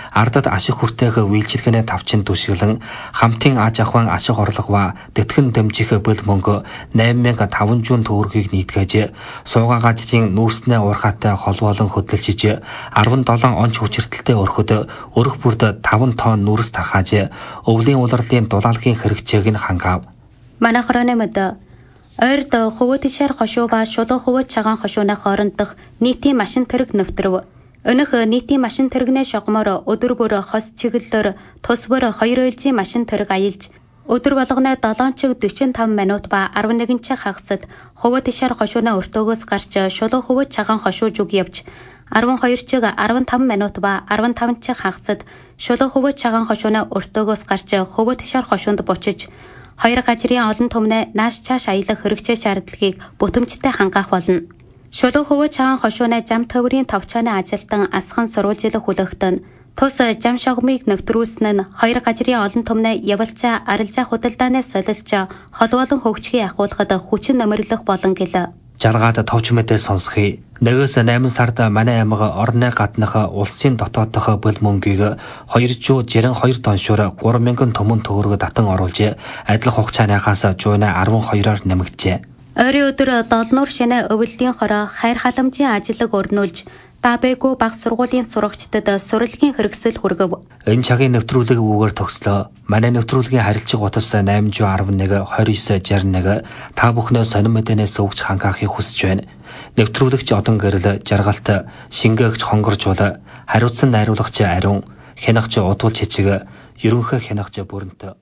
ардад ашиг хүртээх үйлчилгээний тавчин түшиглэн хамтын аж ахуйн ашиг орлого ба тэтгэн дэмжих бэл мөнгө 8500 төгрөгийг нийтгээж суугаа газрын нүүрснээ уурхаатай холбоолон хөдөлжиж 17 онц хүчиртэлтэй өрхөд өрх бүрд 5 тонн нүрс тархааж өвлийн улирлын дулаалгын хэрэгцээг нь хангав. Манай хорооны мэд ойрд хувь тишээр хошуу ба шулуу хувь цагаан хошууны хооронд дах нийтийн машин тэрэг нэвтрв. Өнөх нийтийн машин тэрэгний шогмоор өдөр бүр хос чиглэлээр тус бүр 2 ээлжийн машин тэрэг аялж өдөр болгоны 7 чиг 45 минут ба 11 чиг хагасад хувь тишээр хошууны өртөөгөөс гарч шулуу хувь цагаан хошуу зүг явж 12 чиг 15 минут ба 15 чиг хагасад шулуу хувь цагаан хошууны өртөөгөөс гарч хувь тишээр хошуунд бучиж хоёр газрын олон түмнээ нааш чааш аялах хэрэгцээ шаардлагыг бүтэмжтэй хангаах болно. Шулуу хувь цагаан хошууны зам төврийн товчооны ажилтан асхан сурвалжилах хүлээгтэн тус зам шогмыг нэвтрүүлсэн нь хоёр газрын олон түмнээ явалцаа арилжаа худалдааны солилж холбоолон хөгжихийг ахуулахад хүчин нэмэрлэх болон гэлээ. Жаргаад товч мэдээ сонсхий. Нэгээс 8 сард манай аймаг орны гаднах улсын дотоодох бэл мөнгийг 262 тоншуур 3000 түмэн төгрөг татан оруулж адил хугацааныхаас жууна 12-оор нэмэгджээ. Ойрын өдөр долнуур шинэ өвөллийн хороо хайр халамжийн ажиллаг өрнүүлж Дабэго баг сургуулийн сурагчдад сурлагын хэрэгсэл хүргэв. Энэ цагийн нэвтрүүлэг үүгээр төгслөө. Манай нэвтрүүлгийн харилцаг утас 811 2961 та бүхнээ сонин мэдээнээс өгч хангаахыг хүсэж байна. Нэвтрүүлэгч одон гэрэл жаргалт шингээгч хонгоржуул хариуцсан найруулагч ариун хянагч удвал чичиг ерөнхий хянагч бүрэнт.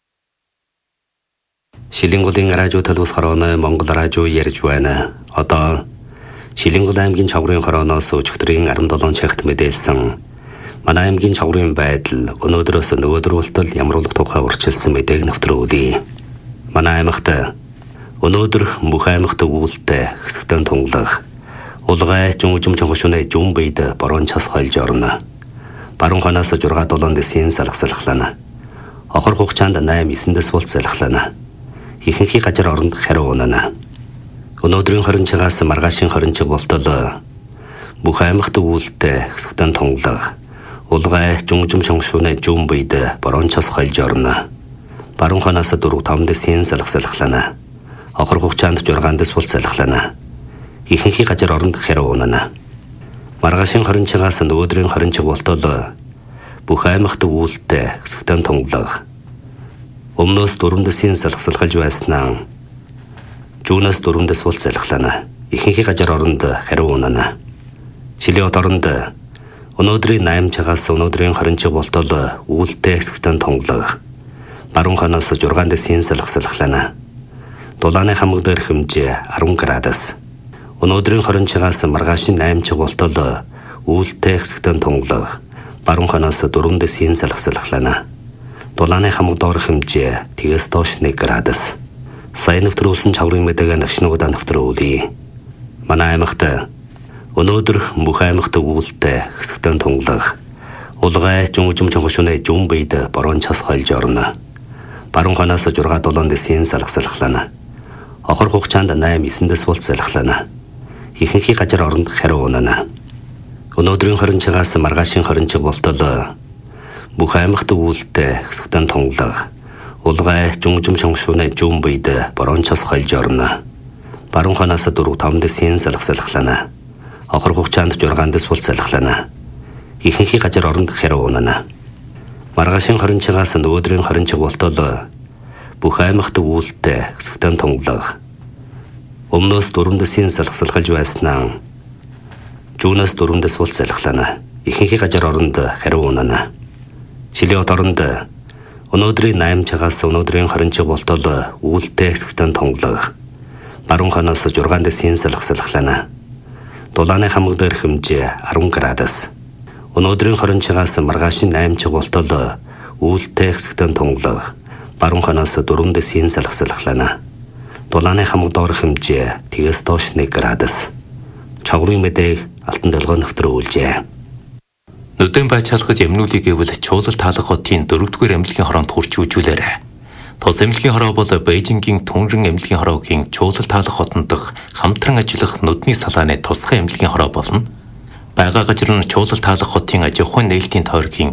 Шилэнгулын радио төлөвс хорооны Монгол радио ярьж байна. Одоо Шилэнгул аймгийн чаврын хорооноос өчигдрийн 17 цагт мэдээлсэн. Манай аймгийн чаврын байдал өнөөдрөөс нөгөөдөр болтол ямар улах тухай урьдчилсан мэдээг нэвтрүүлье. Манай аймагт өнөөдөр бүх аймагт үүлдээ хэсэгтэн тунгалах улгай жумжум чонгошуны жум бийд борон час хойлж орно. Баруун ханаас 6-7 дэсийн салхсалхлана. Охор хугацаанд 8-9 дэс болт салхлана. Ихэнхий газар оронд хариу унана. Өнөөдрийн 20 цагаас маргаашийн 20 цаг болтол бүх аймагт үүлдээ хэсэгтэн тунгалах улгай жумжум чонгошуны жум бийд борон час хойлж орно. Баруун ханаас 4-5 дэсийн салхсалхлана. Охор хугацаанд 6 дэс болт салхлана. Ихэнхий газар оронд хариу унана. Маргаашийн 20 цагаас нөгөөдрийн 20 цаг болтол бүх аймагт үүлдээ хэсэгтэн тунгалах өмнөөс 4 дэсийн салхсалхалж байснаа жуунаас 4 дэс болт салхлана. Ихэнхий газар оронд хариу унана. Шилээ хот оронд өнөөдрийн 8 цагаас өнөөдрийн 20 цаг болтол үүлдээ хэсэгтэн тунгалах баруун ханаас 6 дэсийн салхсалхлана. Дулааны хамаг дээр хэмжээ 10 градус. Өнөөдрийн 20 цагаас маргаашийн 8 цаг болтол үүлдээ хэсэгтэн тунгалах баруун ханаас 4 дэсийн салхсалхлана. Дулааны хамаг доор хэмжээ тэгээс доош 1 градус. Сайн нэвтрүүлсэн чаврын мэдээг навшнуудаа нэвтрүүлье. Манай аймагт өнөөдөр бүх аймагт үүлдээ хэсэгтэн тунгалах улгай жумжум чонгошуны жум бийд борон час хойлж орно. Баруун ханаас 6-7 дэсийн салхсалхлана. Охор хугацаанд 8-9 дэс болт салхлана. Ихэнхий газар оронд хариу унана. Өнөөдрийн 20 цагаас маргаашийн 20 цаг болтол бүх аймагт үүлдээ хэсэгтэн тунгалах улгай жумжум чонгошуны жум бийд борон час хойлж орно. Баруун ханаас 4-5 дэсийн салхсалхлана. Охор хугацаанд 6 дэс болт салхлана. Ихэнхий газар оронд хариу унана. Маргаашийн 20 цагаас нөгөөдрийн 20 цаг болтол бүх аймагт үүлдээ хэсэгтэн тунгалах өмнөөс 4 дэсийн салхсалхалж байснаа жуунаас 4 дэс болт салхлана. Ихэнхий газар оронд хариу унана. Шилээ хот оронд өнөөдрийн 8 цагаас өнөөдрийн 20 цаг болтол үүлдээ хэсэгтэн тунгалах баруун ханаас 6 дэсийн салхсалхлана. Дулааны хамаг дээр хэмжээ 10 градус. Өнөөдрийн 20 цагаас маргаашийн 8 цаг болтол үүлдээ хэсэгтэн тунгалах баруун ханаас 4 дэсийн салхсалхлана. Дулааны хамаг доор хэмжээ тэгээс доош 1 градус. Чаврын мэдээг алтан долгоо нэвтрүүлжээ. Нүдэн байцаалгаж эмнүүлийг гэвэл чуулал таалах хотын 4-р эмнэлгийн хороонд хурж үжүүлээрэ. Тус эмнэлгийн хороо бол Бээжингийн Түнрэн эмнэлгийн хороогийн чуулал таалах хотод хамтран ажиллах нүдний салааны тусгай эмнэлгийн хороо болно. Бага газар нь чуулал таалах хотын аж ахуйн нээлтийн тойргийн